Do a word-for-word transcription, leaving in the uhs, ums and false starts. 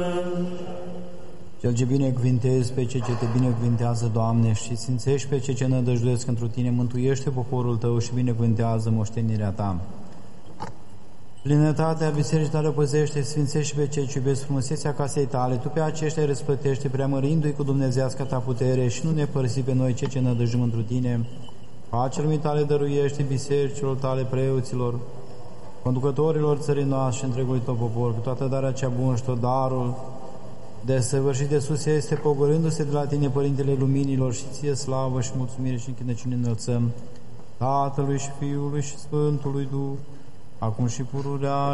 Cel ce binecuvintezi pe cei ce te binecuvintează, Doamne, și sfințești pe cei ce nădăjduiesc întru Tine, mântuiește poporul Tău și binecuvintează moștenirea Ta. Plinătatea bisericii Tale păzește, sfințește pe cei ce iubesc frumusețea casei Tale, Tu pe aceștia îi răsplătește, preamărindu-i cu dumnezeiasca Ta putere și nu ne părăsi pe noi cei ce nădăjduim întru Tine. Pacea lumii Tale dăruiește bisericilor Tale, preoților, conducătorilor țării noastre și întregului Tău popor, cu toată darea cea bună și tot darul desăvârșit de sus este, pogorându-se de la Tine, Părintele Luminilor, și Ție slavă și mulțumire și închinăciune înălțăm, Tatălui și Fiului și Sfântului Duh, acum și pururea